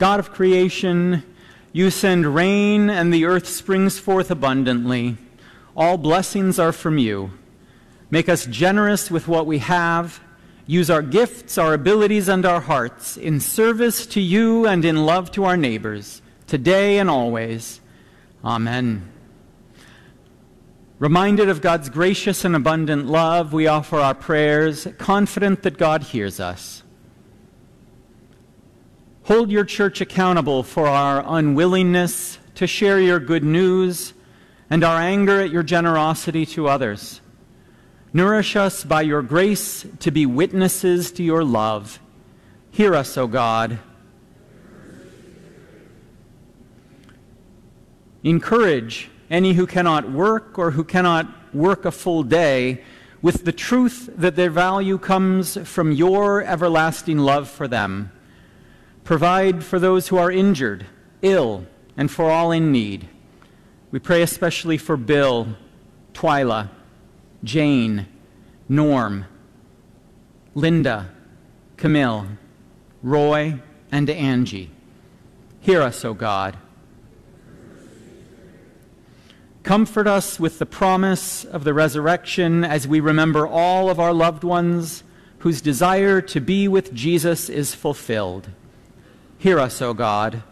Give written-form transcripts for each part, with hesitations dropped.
God of creation, you send rain and the earth springs forth abundantly. All blessings are from you. Make us generous with what we have. Use our gifts, our abilities, and our hearts in service to you and in love to our neighbors, today and always. Amen. Reminded of God's gracious and abundant love, we offer our prayers, confident that God hears us. Hold your church accountable for our unwillingness to share your good news and our anger at your generosity to others. Nourish us by your grace to be witnesses to your love. Hear us, O God. Encourage any who cannot work or who cannot work a full day with the truth that their value comes from your everlasting love for them. Provide for those who are injured, ill, and for all in need. We pray especially for Bill, Twyla, Jane, Norm, Linda, Camille, Roy, and Angie. Hear us, O God. Comfort us with the promise of the resurrection as we remember all of our loved ones whose desire to be with Jesus is fulfilled. Hear us, O God.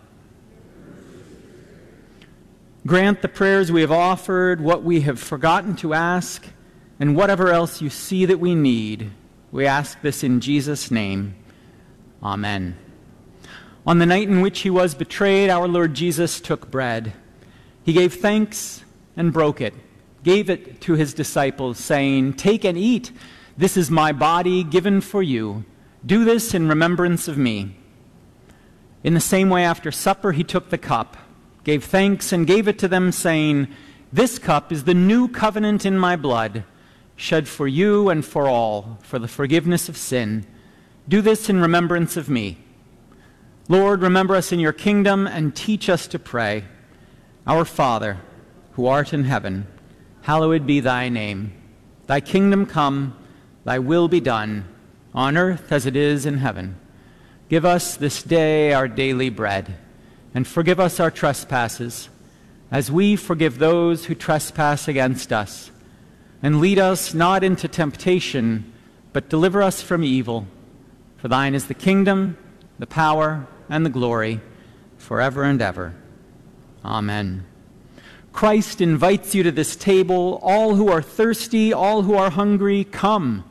Grant the prayers we have offered, what we have forgotten to ask, and whatever else you see that we need. We ask this in Jesus' name. Amen. On the night in which he was betrayed, our Lord Jesus took bread. He gave thanks and broke it, gave it to his disciples, saying, "Take and eat. This is my body given for you. Do this in remembrance of me." In the same way, after supper, he took the cup, gave thanks, and gave it to them, saying, "This cup is the new covenant in my blood, shed for you and for all, for the forgiveness of sin. Do this in remembrance of me." Lord, remember us in your kingdom and teach us to pray. Our Father, who art in heaven, hallowed be thy name. Thy kingdom come, thy will be done, on earth as it is in heaven. Give us this day our daily bread, and forgive us our trespasses, as we forgive those who trespass against us. And lead us not into temptation, but deliver us from evil. For thine is the kingdom, the power, and the glory, forever and ever. Amen. Christ invites you to this table, all who are thirsty, all who are hungry, come.